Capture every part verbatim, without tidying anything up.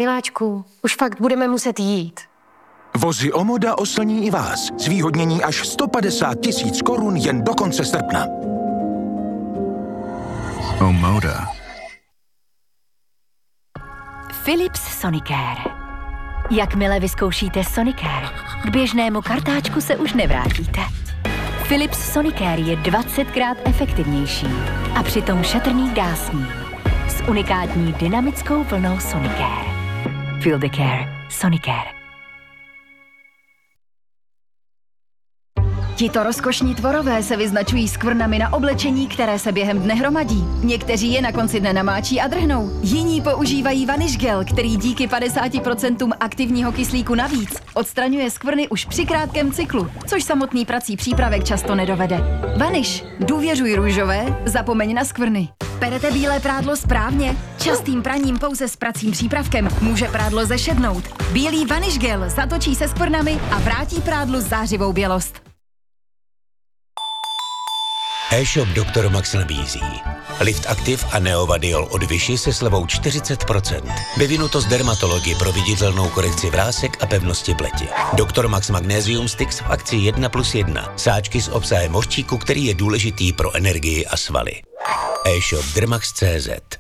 Miláčku, už fakt budeme muset jít. Vozy Omoda oslní i vás. Zvýhodnění až sto padesát tisíc korun jen do konce srpna. Omoda. Philips Sonicare. Jakmile vyzkoušíte Sonicare, k běžnému kartáčku se už nevrátíte. Philips Sonicare je dvacetkrát efektivnější a přitom šetrný k dásním. S unikátní dynamickou vlnou Sonicare. Feel the care. Sonicare. Tito rozkošní tvorové se vyznačují skvrnami na oblečení, které se během dne hromadí. Někteří je na konci dne namáčí a drhnou. Jiní používají Vanish Gel, který díky padesáti procentům aktivního kyslíku navíc odstraňuje skvrny už při krátkém cyklu, což samotný prací přípravek často nedovede. Vanish. Důvěřuj růžové, zapomeň na skvrny. Perete bílé prádlo správně? Častým praním pouze s pracím přípravkem může prádlo zešednout. Bílý Vanish Gel zatočí se skvrnami a vrátí prádlu zářivou bělost. E-shop doktor Max nabízí Lift Active a Neovadiol od Vichy se slevou čtyřicet procent. Vyvinuto z dermatologie pro viditelnou korekci vrásek a pevnosti pleti. doktor Max Magnesium Sticks v akci jedna plus jedna. Sáčky s obsahem hořčíku, který je důležitý pro energii a svaly. E-shop dermax tečka cé zet.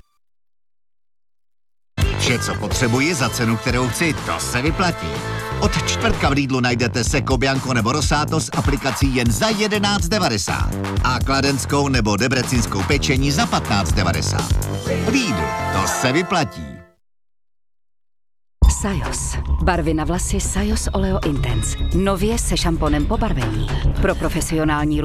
Vše, co potřebuji za cenu, kterou chci, to se vyplatí. Od čtvrtka v Lidlu najdete Seco Bianco nebo Rosato s aplikací jen za jedenáct devadesát a kladenskou nebo debrecinskou pečení za patnáct devadesát. Lidl, to se vyplatí. Sajos. Barvy na vlasy Sajos Oleo Intense. Nově se šamponem po barvení. Pro profesionální